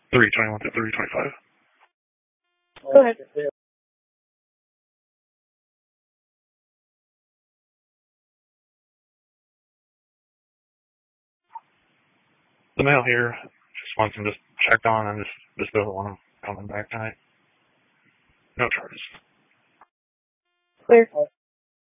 321 to 325. Go ahead. The male here just wants him just checked on and just doesn't want him coming back tonight. No charges. Clear.